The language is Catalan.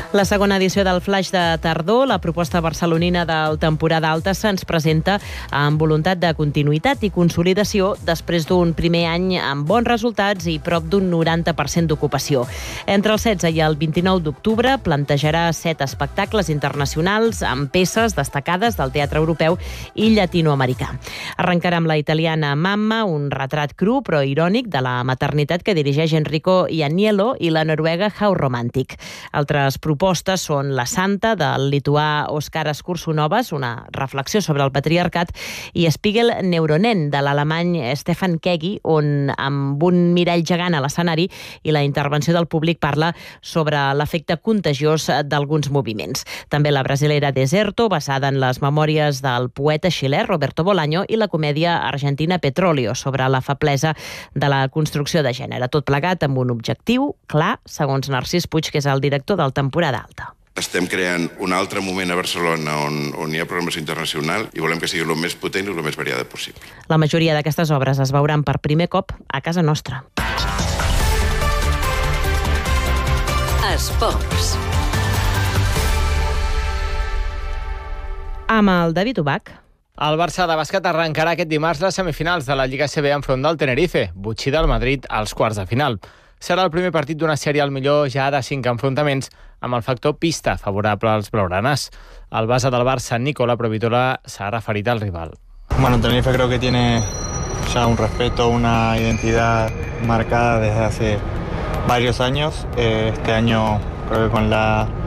La segona edició del Flaix de Tardor, la proposta barcelonina del Temporada Alta, se'ns presenta amb voluntat de continuïtat i consolidació després d'un primer any amb bons resultats i prop d'un 90% d'ocupació. Entre el 16 i el 29 d'octubre plantejarà 7 espectacles internacionals amb peces destacades del teatre europeu i llatinoamericà. Arrencarà amb la italiana Mamma, un retrat cru però irònic de la maternitat que dirigeix Enrico Ianniello, i la noruega How Romantic. Altres propostes són La Santa, del lituà Oskaras Koršunovas, una reflexió sobre el patriarcat, i Spiegel Neuronen, de l'alemany Stefan Kegi, on amb un mirall gegant a l'escenari i la intervenció del públic parla sobre l'efecte contagiós d'alguns moviments. També la brasilera Deserto, basada en les memòries del poeta xilè Roberto Bolaño, i la comèdia argentina Petróleo, sobre la feblesa de la construcció de gènere. Tot plegat amb un objectiu clar, segons Narcís Puig, que és el director del Temporada Alta. Estem creant un altre moment a Barcelona on hi ha programació internacional i volem que sigui el més potent i el més variada possible. La majoria d'aquestes obres es veuran per primer cop a casa nostra. Esports. Amb el David Ubach. El Barça de bàsquet arrencarà aquest dimarts les semifinals de la Lliga CB enfront del Tenerife, botxí del Madrid als quarts de final. Serà el primer partit d'una sèrie al millor ja de 5 enfrontaments, amb el factor pista favorable als blaugranas. El base del Barça, Nicola Provitola, s'ha referit al rival. Bueno, Tenerife creo que tiene ya un respeto, una identidad marcada desde hace varios años. Este año creo que con la